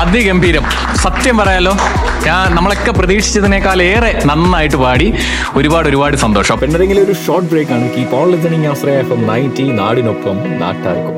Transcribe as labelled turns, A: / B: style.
A: അതിഗംഭീരം. സത്യം പറയാലോ, നമ്മളൊക്കെ പ്രതീക്ഷിച്ചതിനേക്കാൾ ഏറെ നന്നായിട്ട് പാടി. ഒരുപാട് സന്തോഷം.
B: എന്തെങ്കിലും ഒരു ഷോർട്ട് ബ്രേക്ക് ആണ്. Keep on listening Ashraya FM 90 നാടിനൊപ്പം നാട്ടാർക്കും.